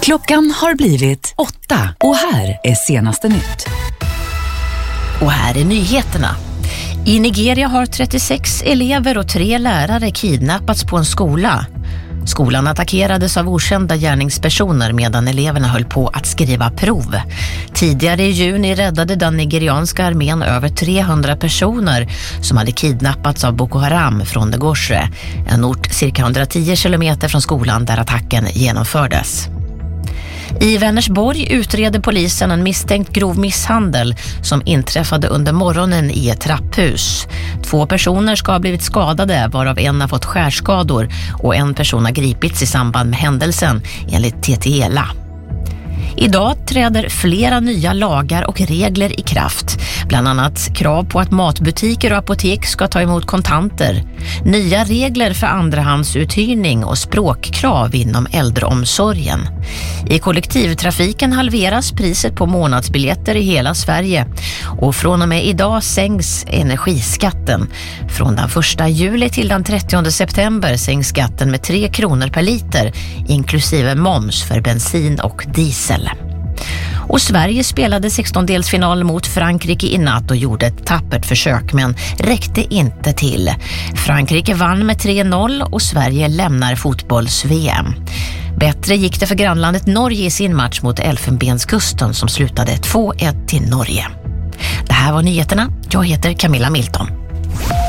Klockan har blivit 8 och här är senaste nytt. Och här är nyheterna. I Nigeria har 36 elever och 3 lärare kidnappats på en skola. Skolan attackerades av okända gärningspersoner medan eleverna höll på att skriva prov. Tidigare i juni räddade den nigerianska armén över 300 personer som hade kidnappats av Boko Haram från Negosre, en ort cirka 110 kilometer från skolan där attacken genomfördes. I Vänersborg utreder polisen en misstänkt grov misshandel som inträffade under morgonen i ett trapphus. 2 personer ska ha blivit skadade, varav en har fått skärskador och en person har gripits i samband med händelsen, enligt TT-ELA. Idag träder flera nya lagar och regler i kraft. Bland annat krav på att matbutiker och apotek ska ta emot kontanter. Nya regler för andrahandsuthyrning och språkkrav inom äldreomsorgen. I kollektivtrafiken halveras priset på månadsbiljetter i hela Sverige. Och från och med idag sänks energiskatten. Från den 1 juli till den 30 september sänks skatten med 3 kronor per liter, inklusive moms för bensin och diesel. Och Sverige spelade 16-delsfinal mot Frankrike i natt och gjorde ett tappert försök men räckte inte till. Frankrike vann med 3-0 och Sverige lämnar fotbolls-VM. Bättre gick det för grannlandet Norge i sin match mot Elfenbenskusten som slutade 2-1 till Norge. Det här var nyheterna. Jag heter Camilla Milton.